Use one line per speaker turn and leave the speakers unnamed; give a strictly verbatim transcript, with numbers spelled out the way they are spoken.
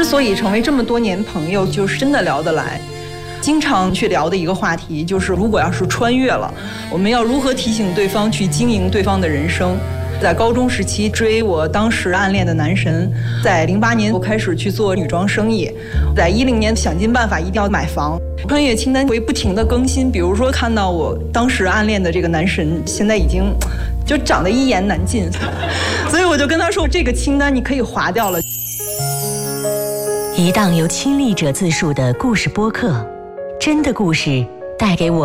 之所以成为这么多年朋友，就是真的聊得来。经常去聊的一个话题就是，如果要是穿越了，我们要如何提醒对方去经营对方的人生。在高中时期追我当时暗恋的男神，在零八年我开始去做女装生意，在一零年想尽办法一定要买房。穿越清单会不停的更新，比如说看到我当时暗恋的这个男神现在已经就长得一言难尽，所以我就跟他说，这个清单你可以划掉了。
一档由亲历者自述的故事播客，真的故事带给我